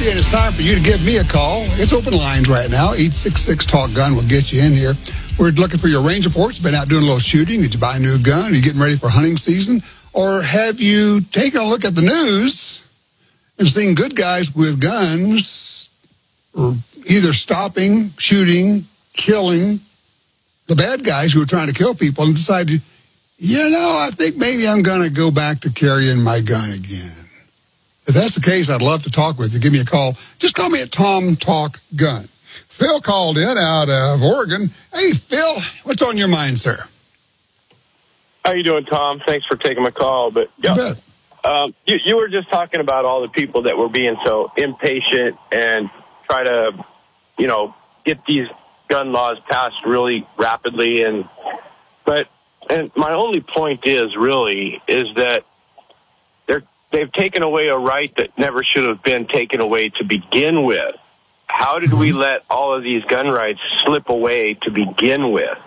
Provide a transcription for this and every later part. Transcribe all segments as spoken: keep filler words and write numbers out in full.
Cody, and it's time for you to give me a call. It's open lines right now. eight six six, talk gun will get you in here. We're looking for your range reports. Been out doing a little shooting. Did you buy a new gun? Are you getting ready for hunting season? Or have you taken a look at the news and seen good guys with guns or either stopping, shooting, killing the bad guys who are trying to kill people and decided, you know, I think maybe I'm going to go back to carrying my gun again. If that's the case, I'd love to talk with you. Give me a call. Just call me at Tom Talk Gun. Phil called in out of Oregon. Hey, Phil, what's on your mind, sir? How you doing, Tom? Thanks for taking my call. But You bet. um, you, you were just talking about all the people that were being so impatient and try to, you know, get these gun laws passed really rapidly. And but and my only point is really is that they're they've taken away a right that never should have been taken away to begin with. How did we let all of these gun rights slip away to begin with?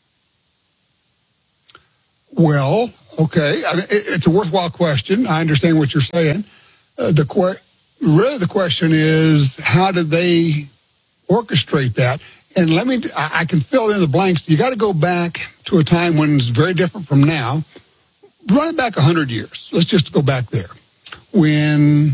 Well, okay. I mean, it, it's a worthwhile question. I understand what you're saying. Uh, the que- really the question is, how did they orchestrate that? And let me, I, I can fill in the blanks. You got to go back to a time when it's very different from now. Run it back one hundred years. Let's just go back there. When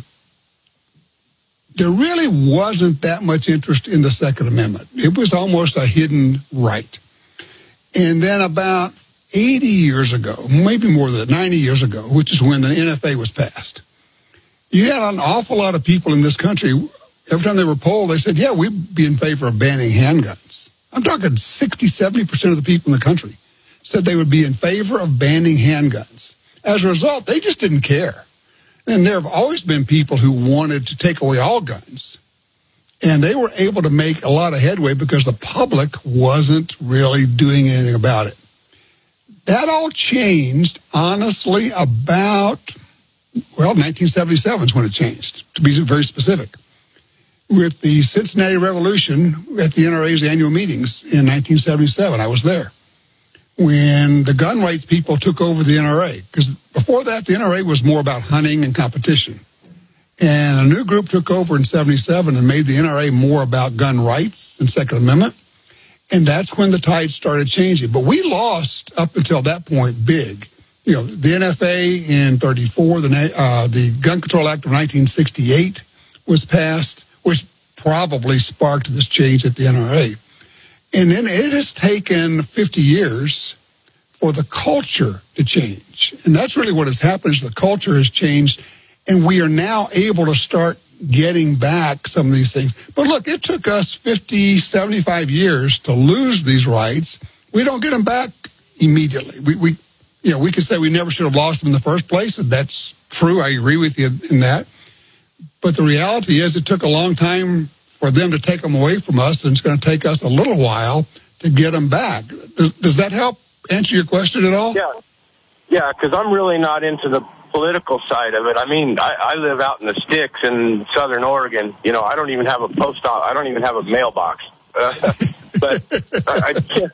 there really wasn't that much interest in the Second Amendment. It was almost a hidden right. And then about eighty years ago, maybe more than that, ninety years ago, which is when the N F A was passed, you had an awful lot of people in this country, every time they were polled, they said, yeah, we'd be in favor of banning handguns. I'm talking sixty, seventy percent of the people in the country said they would be in favor of banning handguns. As a result, they just didn't care. And there have always been people who wanted to take away all guns. And they were able to make a lot of headway because the public wasn't really doing anything about it. That all changed, honestly, about, well, nineteen seventy-seven is when it changed, to be very specific. With the Cincinnati Revolution at the N R A's annual meetings in nineteen seventy-seven, I was there, when the gun rights people took over the N R A. Because before that, the N R A was more about hunting and competition. And a new group took over in seventy-seven and made the N R A more about gun rights and Second Amendment. And that's when the tide started changing. But we lost, up until that point, big. You know, the N F A in thirty-four, the, uh, the Gun Control Act of nineteen sixty-eight was passed, which probably sparked this change at the N R A. And then it has taken fifty years for the culture to change. And that's really what has happened, is the culture has changed, and we are now able to start getting back some of these things. But look, it took us fifty, seventy-five years to lose these rights. We don't get them back immediately. We, we, you know, we could say we never should have lost them in the first place, and that's true. I agree with you in that. But the reality is it took a long time for them to take them away from us, and it's going to take us a little while to get them back. Does, does that help answer your question at all? Yeah, yeah, because I'm really not into the political side of it. I mean, I, I live out in the sticks in Southern Oregon. You know, I don't even have a post office. I don't even have a mailbox. Uh, but I,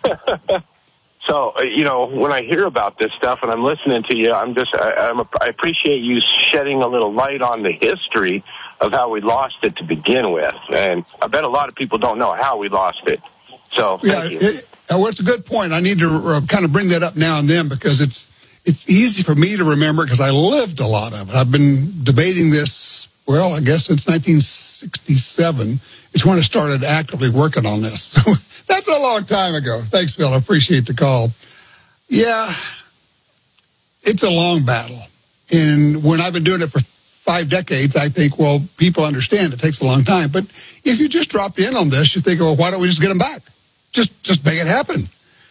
I so, you know, when I hear about this stuff and I'm listening to you, I'm just, I, I'm a, I appreciate you shedding a little light on the history of how we lost it to begin with. And I bet a lot of people don't know how we lost it. So, yeah, thank you. It, well, it's a good point. I need to uh, kind of bring that up now and then, because it's it's easy for me to remember because I lived a lot of it. I've been debating this, well, I guess since nineteen sixty-seven. It's when I started actively working on this. So that's a long time ago. Thanks, Phil. I appreciate the call. Yeah, it's a long battle. And when I've been doing it for five decades, I think, well, people understand it takes a long time. But if you just dropped in on this, you think, well, why don't we just get them back? Just just make it happen.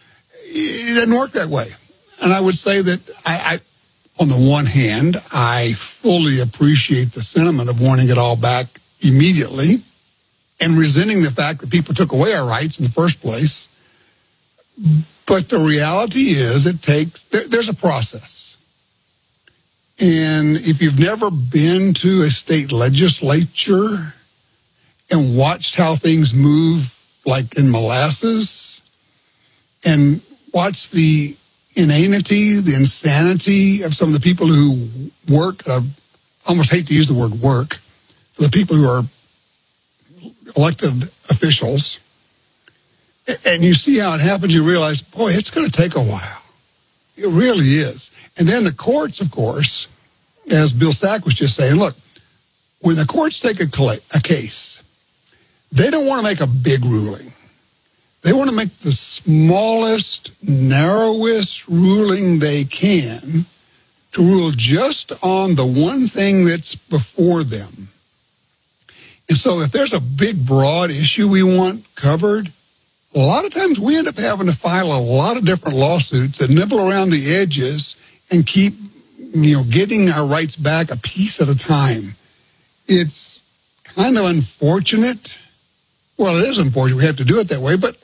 It doesn't work that way. And I would say that, I, I, on the one hand, I fully appreciate the sentiment of wanting it all back immediately and resenting the fact that people took away our rights in the first place. But the reality is it takes, there, there's a process. And if you've never been to a state legislature and watched how things move, like in molasses, and watch the inanity, the insanity of some of the people who work, I almost hate to use the word work, for the people who are elected officials, and you see how it happens, you realize, boy, it's going to take a while. It really is. And then the courts, of course, as Bill Sack was just saying, look, when the courts take a, cl- a case, they don't want to make a big ruling. They want to make the smallest, narrowest ruling they can to rule just on the one thing that's before them. And so if there's a big, broad issue we want covered, a lot of times we end up having to file a lot of different lawsuits that nibble around the edges and keep, you know, getting our rights back a piece at a time. It's kind of unfortunate. Well, it is unfortunate we have to do it that way, but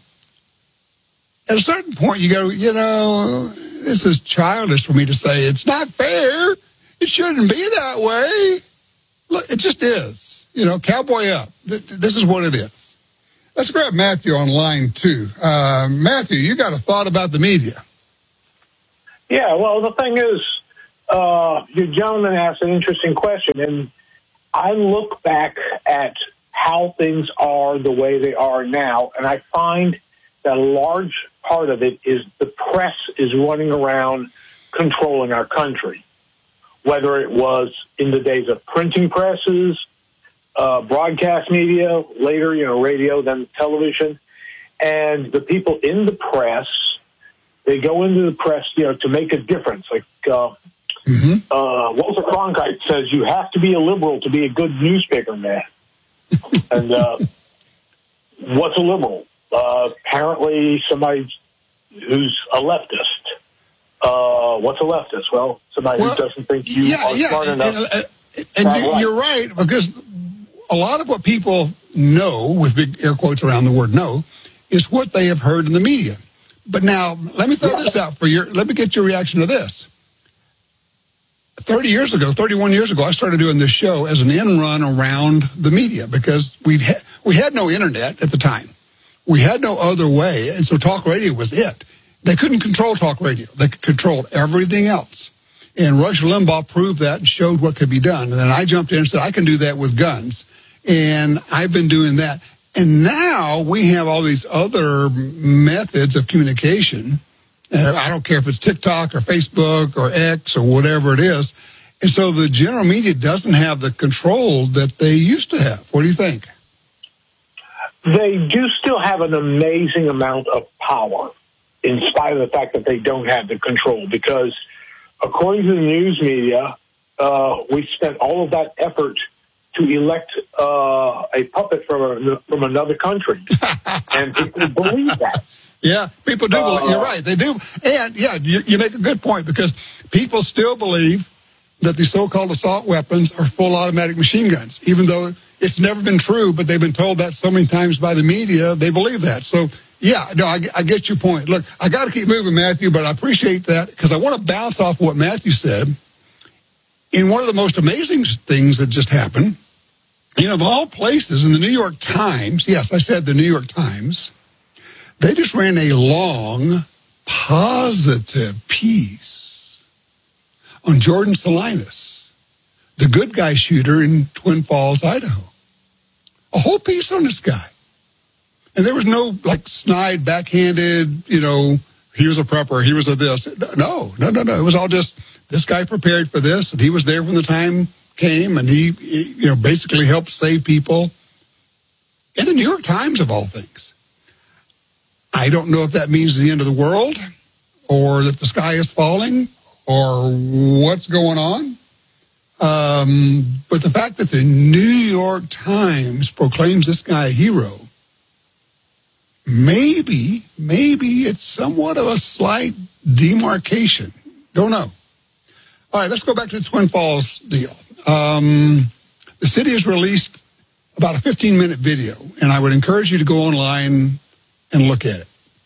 at a certain point you go, you know, this is childish for me to say it's not fair. It shouldn't be that way. Look, it just is. You know, cowboy up. This is what it is. Let's grab Matthew on line two. Uh, Matthew, you got a thought about the media? Yeah, well, the thing is, uh, your gentleman asked an interesting question, and I look back at how things are the way they are now, and I find that a large part of it is the press is running around controlling our country, whether it was in the days of printing presses, Uh, broadcast media, later, you know, radio, then television. And the people in the press, they go into the press, you know, to make a difference. Like uh, mm-hmm. uh, Walter Cronkite says, you have to be a liberal to be a good newspaper man. And uh, what's a liberal? Uh, apparently somebody who's a leftist. Uh, what's a leftist? Well, somebody well, who doesn't think you yeah, are yeah, smart enough. And, and, and you, you're right, because a lot of what people know, with big air quotes around the word know, is what they have heard in the media. But now, let me throw this out for your, let me get your reaction to this. thirty years ago, thirty-one years ago, I started doing this show as an end run around the media because we ha- we had no internet at the time. We had no other way, and so talk radio was it. They couldn't control talk radio. They controlled everything else. And Rush Limbaugh proved that and showed what could be done. And then I jumped in and said, I can do that with guns. And I've been doing that. And now we have all these other methods of communication. And I don't care if it's TikTok or Facebook or X or whatever it is. And so the general media doesn't have the control that they used to have. What do you think? They do still have an amazing amount of power, in spite of the fact that they don't have the control. Because according to the news media, uh, we spent all of that effort to elect uh, a puppet from a, from another country, and people believe that. Yeah, people do. Uh, believe, you're right, they do. And yeah, you, you make a good point, because people still believe that the so-called assault weapons are full automatic machine guns, even though it's never been true. But they've been told that so many times by the media, they believe that. So yeah, no, I, I get your point. Look, I got to keep moving, Matthew, but I appreciate that, because I want to bounce off what Matthew said. In one of the most amazing things that just happened, you know, of all places, in the New York Times, yes, I said the New York Times, they just ran a long, positive piece on Jordan Salinas, the good guy shooter in Twin Falls, Idaho. A whole piece on this guy. And there was no, like, snide, backhanded, you know, he was a prepper, he was a this. No, no, no, no. It was all just, this guy prepared for this, and he was there when the time came, and he, he, you know, basically helped save people. In the New York Times, of all things. I don't know if that means the end of the world, or that the sky is falling, or what's going on. Um, but the fact that the New York Times proclaims this guy a hero, maybe, maybe it's somewhat of a slight demarcation. Don't know. All right, let's go back to the Twin Falls deal. Um, the city has released about a fifteen-minute video, and I would encourage you to go online and look at it.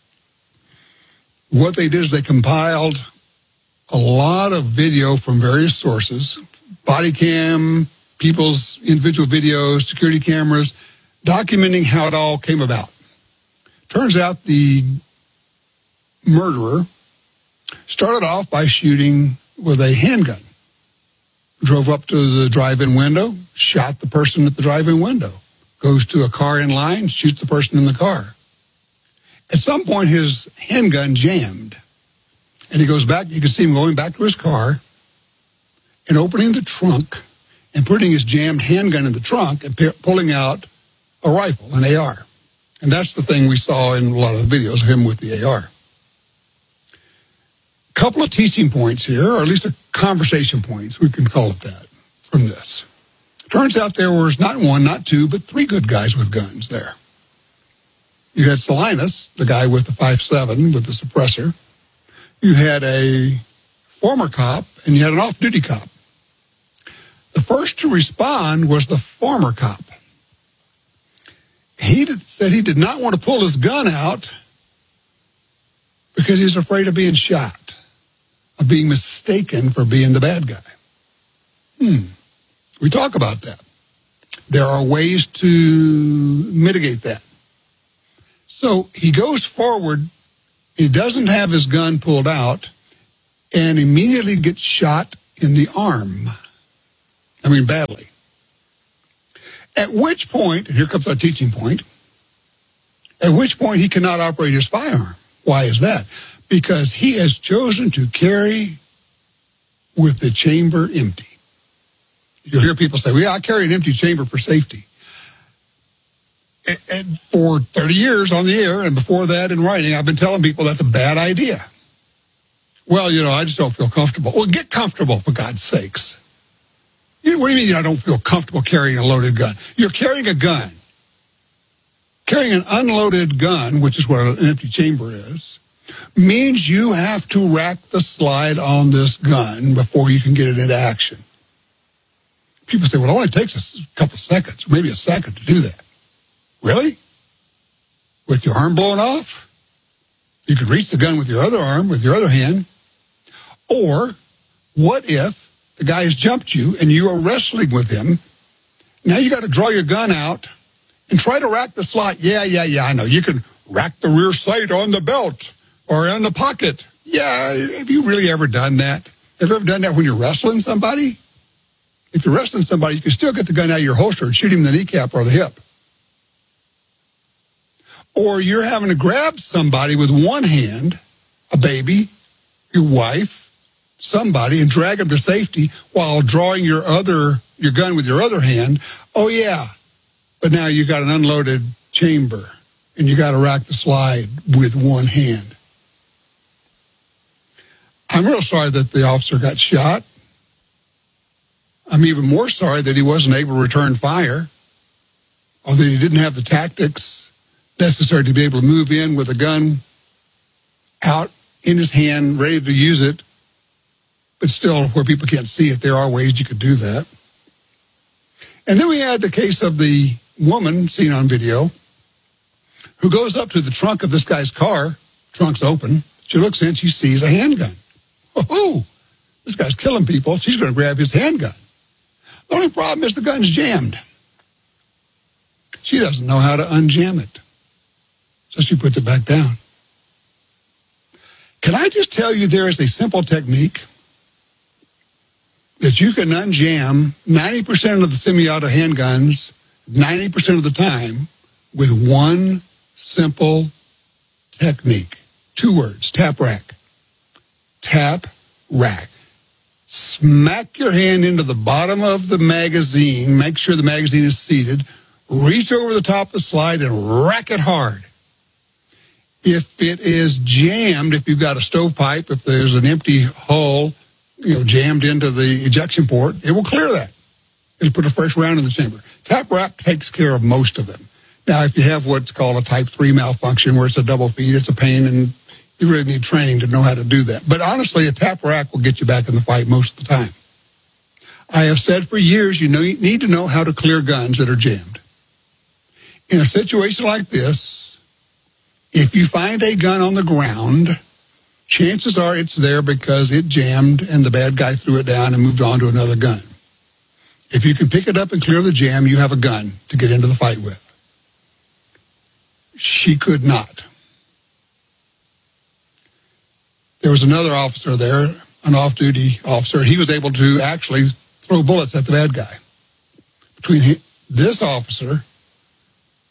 What they did is they compiled a lot of video from various sources, body cam, people's individual videos, security cameras, documenting how it all came about. Turns out the murderer started off by shooting with a handgun. Drove up to the drive-in window, shot the person at the drive-in window. goes to a car in line, shoots the person in the car. At some point, his handgun jammed. And he goes back, you can see him going back to his car and opening the trunk and putting his jammed handgun in the trunk and p- pulling out a rifle, an A R. And that's the thing we saw in a lot of the videos of him with the A R. A couple of teaching points here, or at least a conversation points, we can call it that, from this. Turns out there was not one, not two, but three good guys with guns there. You had Salinas, the guy with the five seven with the suppressor. You had a former cop, and you had an off-duty cop. The first to respond was the former cop. He did, said he did not want to pull his gun out because he's afraid of being shot, of being mistaken for being the bad guy. Hmm. We talk about that. There are ways to mitigate that. So he goes forward, he doesn't have his gun pulled out, and immediately gets shot in the arm. I mean, badly. At which point, and here comes our teaching point, at which point he cannot operate his firearm. Why is that? Because he has chosen to carry with the chamber empty. You'll hear people say, well, yeah, I carry an empty chamber for safety. And, and for thirty years on the air, and before that in writing, I've been telling people that's a bad idea. Well, you know, I just don't feel comfortable. Well, get comfortable, for God's sakes. You, what do you mean I don't feel comfortable carrying a loaded gun? You're carrying a gun. Carrying an unloaded gun, which is what an empty chamber is, means you have to rack the slide on this gun before you can get it into action. People say, well, it only takes a couple seconds, maybe a second to do that. Really? With your arm blown off? You could reach the gun with your other arm, with your other hand. Or what if the guy has jumped you and you are wrestling with him? Now you got to draw your gun out and try to rack the slide. Yeah, yeah, yeah, I know. You can rack the rear sight on the belt or in the pocket. Yeah, have you really ever done that? Have you ever done that when you're wrestling somebody? If you're wrestling somebody, you can still get the gun out of your holster and shoot him in the kneecap or the hip. Or you're having to grab somebody with one hand, a baby, your wife, somebody, and drag them to safety while drawing your other your gun with your other hand. Oh, yeah. But now you got an unloaded chamber, and you got to rack the slide with one hand. I'm real sorry that the officer got shot. I'm even more sorry that he wasn't able to return fire, or that he didn't have the tactics necessary to be able to move in with a gun out in his hand, ready to use it, but still where people can't see it. There are ways you could do that. And then we had the case of the woman seen on video who goes up to the trunk of this guy's car, trunk's open, she looks in, she sees a handgun. Oh, this guy's killing people. She's going to grab his handgun. The only problem is the gun's jammed. She doesn't know how to unjam it. So she puts it back down. Can I just tell you there is a simple technique that you can unjam ninety percent of the semi-auto handguns ninety percent of the time with one simple technique. Two words, tap rack. Tap rack. Smack your hand into the bottom of the magazine, make sure the magazine is seated, reach over the top of the slide and rack it hard. If it is jammed, if you've got a stovepipe, if there's an empty hole, you know, jammed into the ejection port, it will clear that. It'll put a fresh round in the chamber. Tap rack takes care of most of them. Now, if you have what's called a type three malfunction where it's a double feed, it's a pain, and you really need training to know how to do that. But honestly, a tap rack will get you back in the fight most of the time. I have said for years, you know, you need to know how to clear guns that are jammed. In a situation like this, if you find a gun on the ground, chances are it's there because it jammed and the bad guy threw it down and moved on to another gun. If you can pick it up and clear the jam, you have a gun to get into the fight with. She could not. There was another officer there, an off-duty officer. He was able to actually throw bullets at the bad guy. Between he, this officer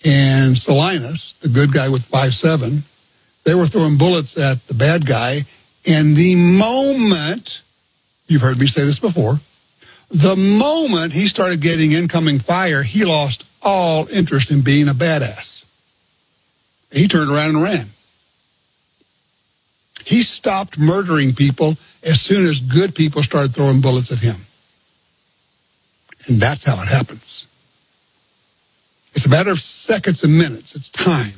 and Salinas, the good guy with five seven, they were throwing bullets at the bad guy. And the moment, you've heard me say this before, the moment he started getting incoming fire, he lost all interest in being a badass. He turned around and ran. He stopped murdering people as soon as good people started throwing bullets at him. And that's how it happens. It's a matter of seconds and minutes. It's time.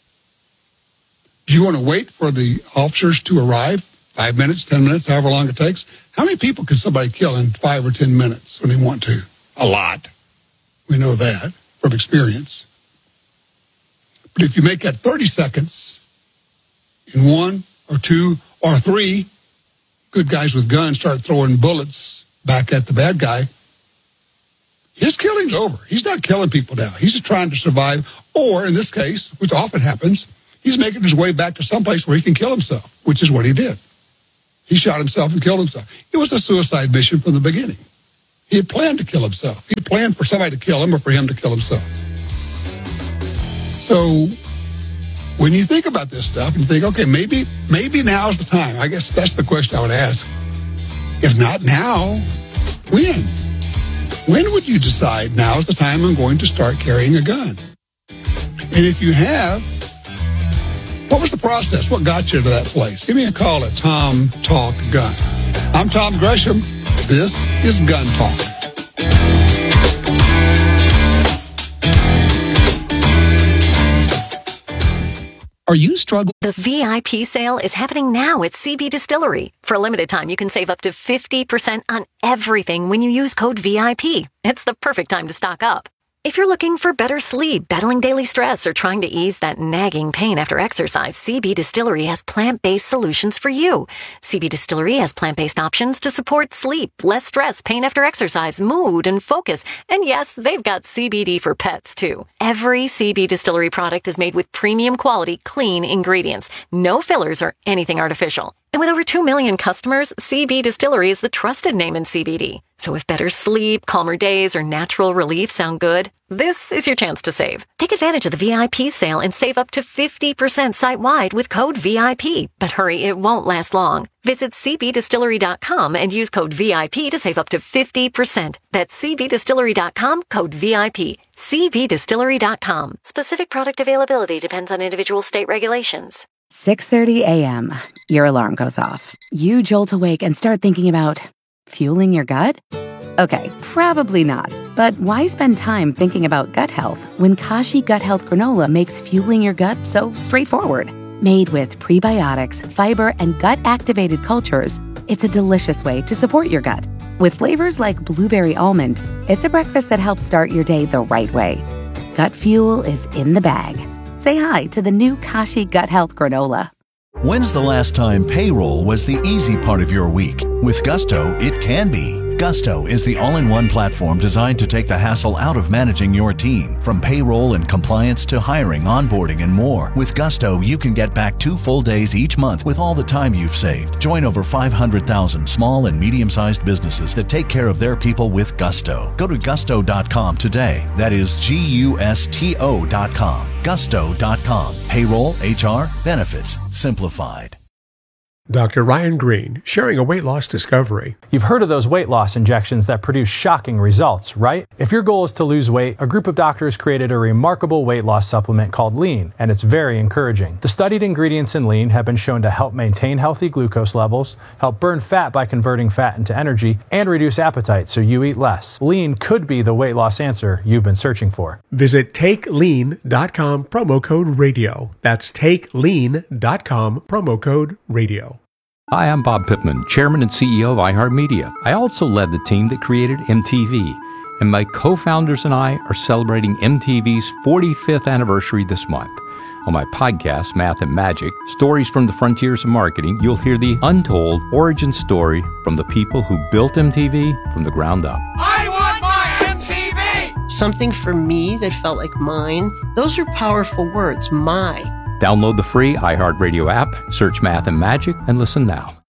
Do you want to wait for the officers to arrive? Five minutes, ten minutes, however long it takes? How many people can somebody kill in five or ten minutes when they want to? A lot. We know that from experience. But if you make that thirty seconds in one or two or three, good guys with guns start throwing bullets back at the bad guy, his killing's over. He's not killing people now. He's just trying to survive. Or in this case, which often happens, he's making his way back to someplace where he can kill himself, which is what he did. He shot himself and killed himself. It was a suicide mission from the beginning. He had planned to kill himself. He had planned for somebody to kill him or for him to kill himself. So when you think about this stuff and you think, okay, maybe maybe now's the time. I guess that's the question I would ask. If not now, when? When would you decide now's the time I'm going to start carrying a gun? And if you have, what was the process? What got you to that place? Give me a call at Tom Talk Gun. I'm Tom Gresham. This is Gun Talk. Are you struggling? The V I P sale is happening now at C B Distillery. For a limited time, you can save up to fifty percent on everything when you use code V I P. It's the perfect time to stock up. If you're looking for better sleep, battling daily stress, or trying to ease that nagging pain after exercise, C B Distillery has plant-based solutions for you. C B Distillery has plant-based options to support sleep, less stress, pain after exercise, mood, and focus. And yes, they've got C B D for pets, too. Every C B Distillery product is made with premium quality, clean ingredients. No fillers or anything artificial. And with over two million customers, C B Distillery is the trusted name in C B D. So if better sleep, calmer days, or natural relief sound good, this is your chance to save. Take advantage of the V I P sale and save up to fifty percent site-wide with code V I P. But hurry, it won't last long. Visit C B distillery dot com and use code V I P to save up to fifty percent. That's C B distillery dot com, code V I P. C B distillery dot com. Specific product availability depends on individual state regulations. six thirty a.m. Your alarm goes off. You jolt awake and start thinking about fueling your gut? Okay, probably not. But why spend time thinking about gut health when Kashi Gut Health Granola makes fueling your gut so straightforward? Made with prebiotics, fiber, and gut-activated cultures, it's a delicious way to support your gut. With flavors like blueberry almond, it's a breakfast that helps start your day the right way. Gut fuel is in the bag. Say hi to the new Kashi Gut Health Granola. When's the last time payroll was the easy part of your week? With Gusto, it can be. Gusto is the all-in-one platform designed to take the hassle out of managing your team. From payroll and compliance to hiring, onboarding, and more. With Gusto, you can get back two full days each month with all the time you've saved. Join over five hundred thousand small and medium-sized businesses that take care of their people with Gusto. Go to gusto dot com today. That is G U S T O dot com. gusto dot com. Payroll, H R, benefits, simplified. Doctor Ryan Green, sharing a weight loss discovery. You've heard of those weight loss injections that produce shocking results, right? If your goal is to lose weight, a group of doctors created a remarkable weight loss supplement called Lean, and it's very encouraging. The studied ingredients in Lean have been shown to help maintain healthy glucose levels, help burn fat by converting fat into energy, and reduce appetite so you eat less. Lean could be the weight loss answer you've been searching for. Visit take lean dot com, promo code radio. That's take lean dot com, promo code radio. Hi, I'm Bob Pittman, Chairman and C E O of iHeartMedia. I also led the team that created M T V, and my co-founders and I are celebrating M T V's forty-fifth anniversary this month. On my podcast, Math and Magic, Stories from the Frontiers of Marketing, you'll hear the untold origin story from the people who built M T V from the ground up. I want my M T V! Something for me that felt like mine. Those are powerful words, my. Download the free iHeartRadio app, search Math and Magic, and listen now.